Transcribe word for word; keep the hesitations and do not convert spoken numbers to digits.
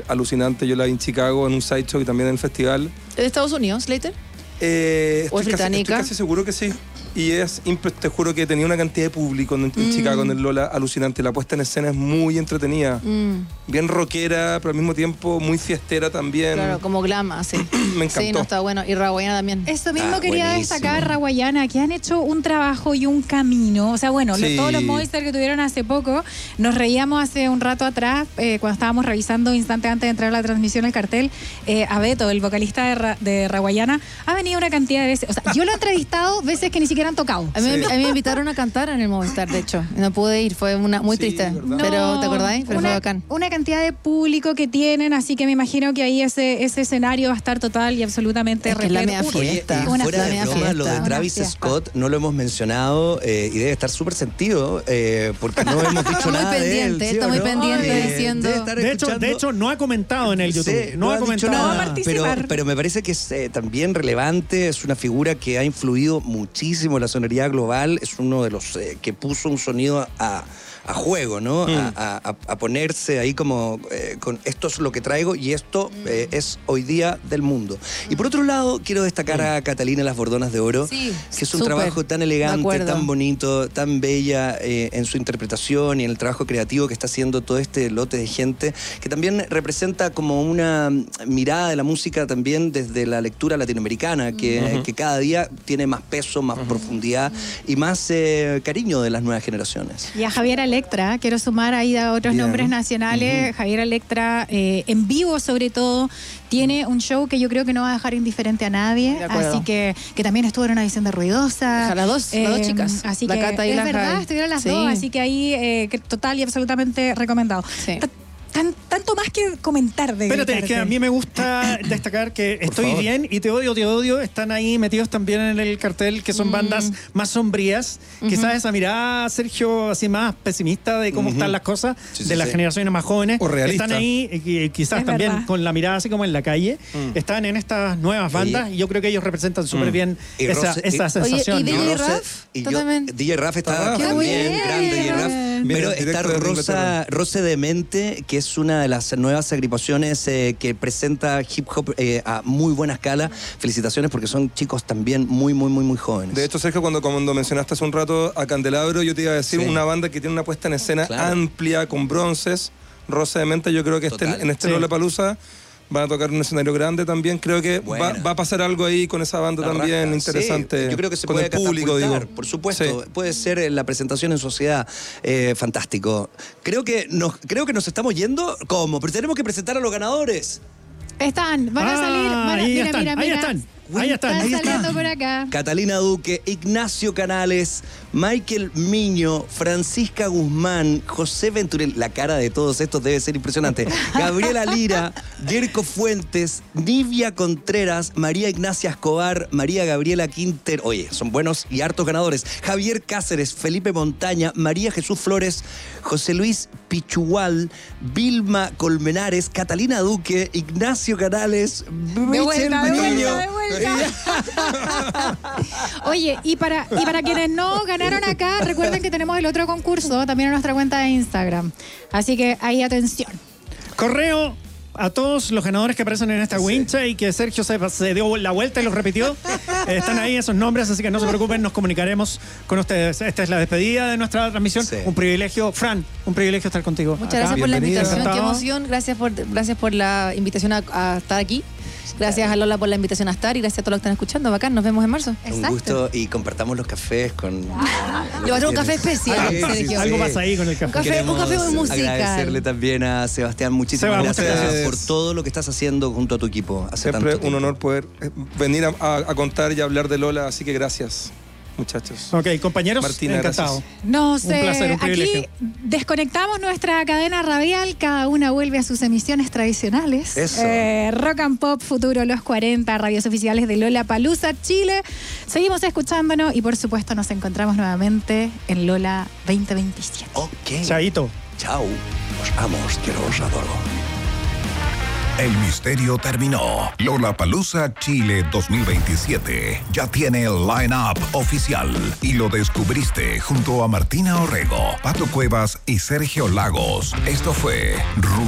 alucinante. Yo la vi en Chicago en un sideshow y también en el festival. ¿De Estados Unidos, Slater? Eh, ¿O estoy, es casi, británica? estoy casi seguro que sí. Y es, te juro que tenía una cantidad de público en, en mm. Chicago, en el Lola, alucinante. La puesta en escena es muy entretenida. Mm. Bien rockera, pero al mismo tiempo muy fiestera también. Claro, como glam, sí. Me encantó. Sí, no, está bueno. Y Rawayana también. Eso mismo ah, quería buenísimo. destacar, Rawayana, que han hecho un trabajo y un camino. O sea, bueno, sí. lo, todos los Movistar que tuvieron hace poco, nos reíamos hace un rato atrás, eh, cuando estábamos revisando instante antes de entrar a la transmisión el cartel, eh, a Beto, el vocalista de, Ra, de Rawayana, ha venido una cantidad de veces. O sea, yo lo he entrevistado veces que ni siquiera han tocado. A mí, sí. a mí me invitaron a cantar en el Movistar, de hecho. No pude ir, fue una, muy sí, triste. No, pero, ¿te acordáis? Pero una, fue bacán. Una cantidad de público que tienen, así que me imagino que ahí ese, ese escenario va a estar total y absolutamente es que repleto. La mea fiesta. Oye, y fuera de broma, broma, lo de Travis Scott no lo hemos mencionado eh, y debe estar súper sentido eh, porque no hemos dicho nada pendiente, de él. ¿Sí está muy no? pendiente eh, diciendo... De hecho, de hecho, no ha comentado en el YouTube. Sí, no, no ha ha comentado dicho nada. nada, pero, pero me parece que es eh, también relevante, es una figura que ha influido muchísimo en la sonoridad global, es uno de los eh, que puso un sonido a, a juego, ¿no? Mm. A, a, a ponerse ahí como eh, con esto es lo que traigo y esto eh, es hoy día del mundo. Y por otro lado, quiero destacar a Catalina Las Bordonas de Oro, sí, que es un super, trabajo tan elegante, tan bonito, tan bella eh, en su interpretación y en el trabajo creativo que está haciendo todo este lote de gente, que también representa como una mirada de la música también desde la lectura latinoamericana, que, uh-huh. que cada día tiene más peso, más uh-huh. profundidad y más eh, cariño de las nuevas generaciones. Y a Javier Electra, quiero sumar ahí a otros Bien. nombres nacionales. Uh-huh. Javier Electra, eh, en vivo sobre todo, tiene un show que yo creo que no va a dejar indiferente a nadie, así que, que también estuvo en una edición de Ruidosa. A las dos, eh, las dos chicas. Así la que Cata y es la verdad, Javi. estuvieron las sí. dos, así que ahí eh, que total y absolutamente recomendado. Sí. Tan, tanto más que comentar de Espérate, es que a mí me gusta destacar que Estoy favor. Bien y Te Odio, Te Odio están ahí metidos también en el cartel, que son mm. bandas más sombrías. Uh-huh. Quizás esa mirada, Sergio, así más pesimista de cómo uh-huh. están las cosas, sí, sí, de las sí. generaciones más jóvenes. O realista. Están ahí, y quizás es también verdad. Con la mirada así como en la calle. Mm. Están en estas nuevas bandas Oye. y yo creo que ellos representan súper mm. bien esa, Rose, esa sensación. Oye, ¿y ¿no? D J Raf? Y yo, D J Raf está ah, también, grande D J Raf. Pero está Rosa, Rosa Demente, que es una de las nuevas agrupaciones eh, que presenta hip hop eh, a muy buena escala. Felicitaciones porque son chicos también muy, muy, muy, muy jóvenes. De hecho, Sergio, cuando, cuando mencionaste hace un rato a Candelabro, yo te iba a decir sí. una banda que tiene una puesta en escena claro. amplia, con bronces. Rosa Demente, yo creo que este, en este sí. Lollapalooza van a tocar un escenario grande también. Creo que va, va a pasar algo ahí con esa banda la también raja. interesante. Sí, yo creo que se con puede el público, digo. Por supuesto. Sí. Puede ser la presentación en sociedad. Eh, fantástico. Creo que, nos, creo que nos estamos yendo. ¿Cómo? Pero tenemos que presentar a los ganadores. Están, van a salir. Ah, van a, ahí mira, están, mira, mira. ahí están. Ahí están, Están ahí saliendo están. por acá. Catalina Duque, Ignacio Canales, Michael Miño, Francisca Guzmán, José Venturel. La cara de todos estos debe ser impresionante. Gabriela Lira, Yerko Fuentes, Nivia Contreras, María Ignacia Escobar, María Gabriela Quinter. Oye, son buenos y hartos ganadores. Javier Cáceres, Felipe Montaña, María Jesús Flores, José Luis Pichual, Vilma Colmenares, Catalina Duque, Ignacio Canales, Michel Miño. De vuelta. Oye, y para, y para quienes no ganaron acá, recuerden que tenemos el otro concurso también en nuestra cuenta de Instagram. Así que ahí atención. Correo a todos los ganadores que aparecen en esta sí. wincha y que Sergio se, se dio la vuelta y los repitió. Eh, están ahí esos nombres, así que no se preocupen, nos comunicaremos con ustedes. Esta es la despedida de nuestra transmisión. Sí. Un privilegio, Fran, un privilegio estar contigo. Muchas acá. gracias por Bienvenida. la invitación, Encantado. Qué emoción. Gracias por, gracias por la invitación a, a estar aquí. Gracias a Lola por la invitación a estar y gracias a todos los que están escuchando. Bacán, nos vemos en marzo. Exacto. Un gusto y compartamos los cafés con... Ah, le voy a hacer un café especial, sí, Sergio. Sí, algo pasa ahí con el café. Un café, un café muy musical. Agradecerle también a Sebastián. Muchísimas Seba, gracias, gracias por todo lo que estás haciendo junto a tu equipo. Hace Siempre tanto un honor poder venir a, a, a contar y a hablar de Lola, así que gracias. Muchachos. Ok, compañeros, Martina, encantado. Nos, un placer, un privilegio. Aquí desconectamos nuestra cadena radial, cada una vuelve a sus emisiones tradicionales. Eso. Eh, Rock and Pop, Futuro los cuarenta, radios oficiales de Lollapalooza, Chile. Seguimos escuchándonos y por supuesto nos encontramos nuevamente en Lola veinte veintisiete. Ok. Chaito. Chao. Os amo, os quiero, os adoro. El misterio terminó. Lollapalooza Chile dos mil veintisiete ya tiene el line-up oficial y lo descubriste junto a Martina Orrego, Pato Cuevas y Sergio Lagos. Esto fue Ru